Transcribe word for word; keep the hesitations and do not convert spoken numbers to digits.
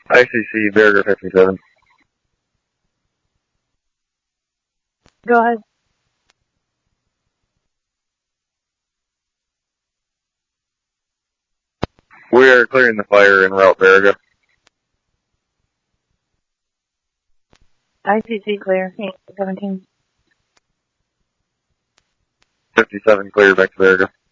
I C C, Verga fifty-seven. Go ahead. We are clearing the fire en route, Verga. I C C clear, seventeen. fifty-seven clear back to Verga.